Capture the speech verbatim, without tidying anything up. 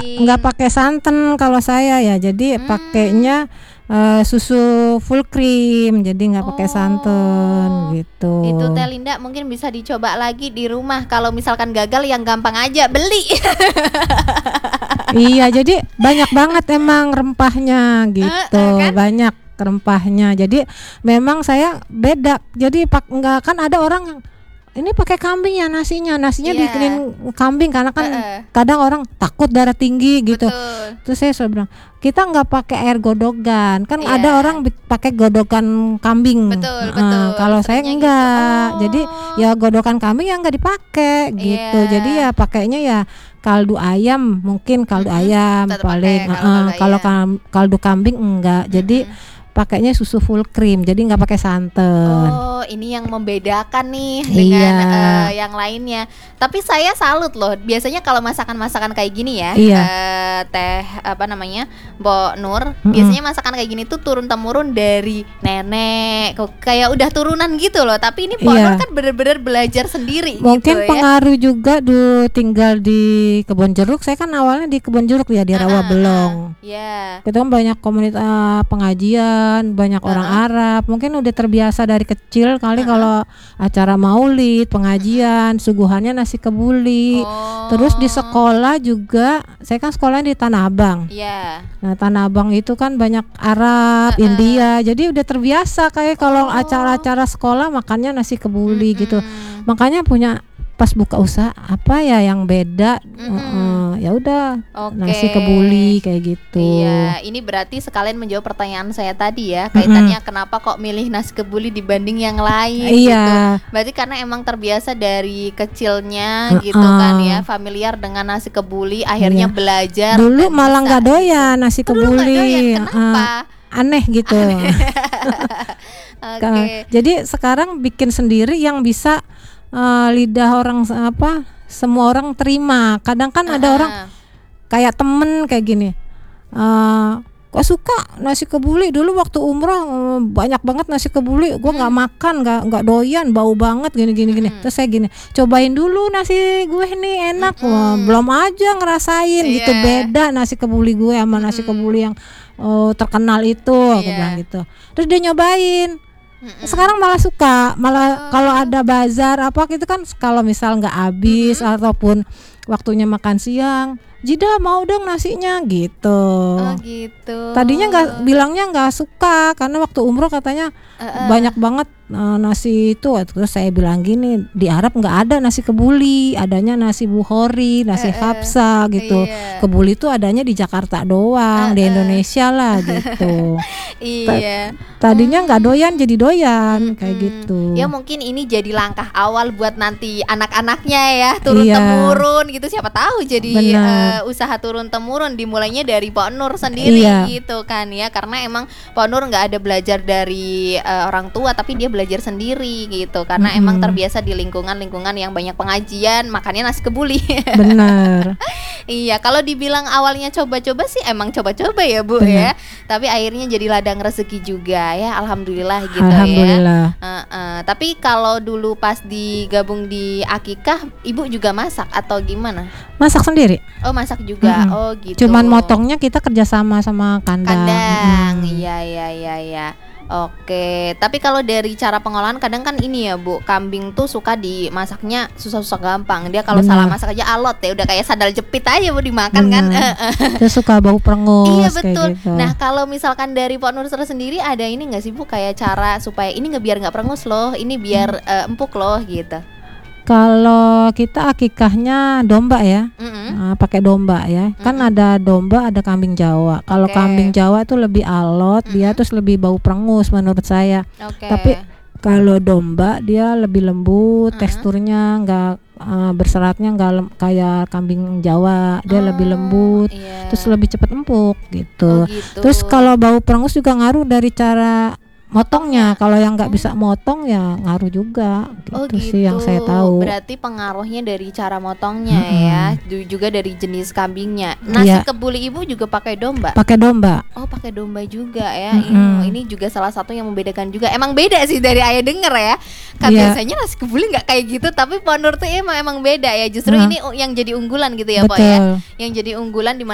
nggak pakai santan kalau saya ya. Jadi hmm. pakainya uh, susu full cream. Jadi nggak pakai oh. santan gitu. Itu Teh Linda mungkin bisa dicoba lagi di rumah. Kalau misalkan gagal yang gampang aja beli. Iya, jadi banyak banget emang rempahnya gitu. Uh, uh, kan? Banyak rempahnya. Jadi memang saya beda. Jadi pak nggak kan ada orang yang ini pakai kambing ya nasinya, nasinya yeah. bikinin kambing karena kan uh-uh. kadang orang takut darah tinggi gitu. Betul. Terus saya selalu bilang kita nggak pakai air godogan, kan yeah. ada orang pakai godokan kambing. Betul, uh, betul. Kalau saya enggak, gitu. oh. jadi ya godokan kambing yang nggak dipakai gitu. Yeah. Jadi ya pakainya ya kaldu ayam, mungkin kaldu mm-hmm. ayam Tetap paling. Pakai, uh, kalau ayam. kaldu kambing enggak. Mm-hmm. Jadi pakainya susu full cream, jadi nggak pakai santan. Oh, ini yang membedakan nih dengan iya. uh, yang lainnya. Tapi saya salut loh. Biasanya kalau masakan-masakan kayak gini ya, iya. uh, teh apa namanya, Mbok Nur. Mm-hmm. Biasanya masakan kayak gini tuh turun temurun dari nenek, kok kayak udah turunan gitu loh. Tapi ini Mbok iya. Nur kan bener-bener belajar sendiri. Mungkin gitu, pengaruh ya? juga dulu tinggal di Kebon Jeruk. Saya kan awalnya di Kebon Jeruk ya di Rawa Belong. Iya. Kita kan banyak komunitas pengajian. Banyak uh-huh. orang Arab, mungkin udah terbiasa dari kecil kali uh-huh. kalau acara maulid, pengajian, suguhannya nasi kebuli. Oh. Terus di sekolah juga, saya kan sekolahnya di Tanah Abang. Iya. Yeah. Nah Tanah Abang itu kan banyak Arab, uh-huh. India, jadi udah terbiasa kayak kalau oh. acara-acara sekolah makannya nasi kebuli uh-huh. gitu. Makanya punya pas buka usaha apa ya yang beda, mm-hmm. uh, ya udah okay. nasi kebuli kayak gitu. Iya, ini berarti sekalian menjawab pertanyaan saya tadi ya, kaitannya mm-hmm. kenapa kok milih nasi kebuli dibanding yang lain. Iya. Gitu. Berarti karena emang terbiasa dari kecilnya uh-uh. gitu kan ya, familiar dengan nasi kebuli, akhirnya iya. belajar. Dulu malah nggak doyan nasi oh, kebuli. Dulu doyan. Kenapa? Uh, aneh gitu. Aneh. Okay. Jadi sekarang bikin sendiri yang bisa Uh, lidah orang apa semua orang terima. Kadang kan uh-huh. ada orang kayak temen kayak gini, uh, kok suka nasi kebuli. Dulu waktu umroh uh, banyak banget nasi kebuli, gue nggak hmm. makan, nggak nggak doyan, bau banget gini gini gini. Hmm. Terus saya gini, cobain dulu nasi gue nih enak. Hmm. Wah, belum aja ngerasain yeah. gitu, beda nasi kebuli gue sama hmm. nasi kebuli yang uh, terkenal itu. Yeah. Aku bilang gitu. Terus dia nyobain. Mm-mm. Sekarang malah suka, malah oh. kalau ada bazar apa gitu kan, kalau misal nggak habis mm-hmm. ataupun waktunya makan siang, Jida mau dong nasinya gitu. Oh gitu. Tadinya nggak bilangnya nggak suka karena waktu umroh katanya uh-uh. banyak banget uh, nasi itu. Terus saya bilang gini, di Arab nggak ada nasi kebuli, adanya nasi bukhori, nasi uh-uh. hafsa gitu. Iya. Kebuli itu adanya di Jakarta doang, uh-uh. di Indonesia lah gitu. Iya. Tadinya nggak doyan jadi doyan hmm. kayak gitu. Ya mungkin ini jadi langkah awal buat nanti anak-anaknya ya turun iya. temurun gitu, siapa tahu jadi uh, usaha turun temurun dimulainya dari Pak Nur sendiri iya. gitu kan ya, karena emang Pak Nur nggak ada belajar dari uh, orang tua tapi dia belajar sendiri gitu karena mm-hmm. emang terbiasa di lingkungan-lingkungan yang banyak pengajian, makannya nasi kebuli. Benar. Iya, kalau dibilang awalnya coba-coba sih emang coba-coba ya Bu. Benar. Ya, tapi akhirnya jadi ladang rezeki juga ya, alhamdulillah gitu. Alhamdulillah. Ya. Uh, uh, tapi kalau dulu pas digabung di Akikah, Ibu juga masak atau gimana? Masak sendiri. Oh masak juga, mm-hmm. oh gitu. Cuman motongnya kita kerjasama sama kandang. Kandang, iya mm. iya iya iya. Oke, tapi kalau dari cara pengolahan kadang kan ini ya Bu, kambing tuh suka dimasaknya susah-susah gampang. Dia kalau salah masak aja alot ya, udah kayak sandal jepit aja Bu dimakan. Bener. Kan. Dia suka bau perengus. Iya betul. Kayak gitu. Nah kalau misalkan dari Pak Nur sendiri ada ini nggak sih Bu, kayak cara supaya ini nggak biar nggak perengus loh, ini biar hmm. uh, empuk loh gitu. Kalau kita akikahnya domba ya, mm-hmm. uh, pakai domba ya. Mm-hmm. Kan ada domba, ada kambing Jawa. Kalau okay. kambing Jawa itu lebih alot, mm-hmm. dia terus lebih bau perengus menurut saya. Okay. Tapi kalau domba dia lebih lembut, mm-hmm. teksturnya nggak uh, berseratnya nggak lem- kayak kambing Jawa. Dia oh, lebih lembut, yeah. terus lebih cepat empuk gitu. Oh, gitu. Terus kalau bau perengus juga ngaruh dari cara motongnya. Kalau yang nggak bisa motong ya ngaruh juga gitu, oh, gitu sih yang saya tahu. Berarti pengaruhnya dari cara motongnya mm-hmm. ya, juga dari jenis kambingnya. Nasi yeah. kebuli Ibu juga pakai domba? Pakai domba. Oh pakai domba juga ya. Mm-hmm. Ini, ini juga salah satu yang membedakan juga. Emang beda sih dari ayah denger ya. Kan yeah. biasanya nasi kebuli nggak kayak gitu, tapi Pak Nur tuh emang emang beda ya. Justru nah. ini yang jadi unggulan gitu ya Pak ya. Yang jadi unggulan di